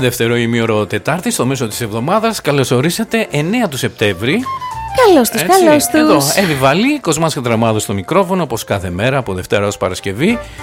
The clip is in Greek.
Δεύτερο ημίωρο Τετάρτη, στο μέσο της εβδομάδας. Καλώς ορίσατε, 9 του Σεπτέμβρη. Καλώς τους, καλώς τους. Εδώ, Εύη Βαλή, Κοσμάς Κατραμάδος στο μικρόφωνο, όπως κάθε μέρα από Δευτέρα ως Παρασκευή.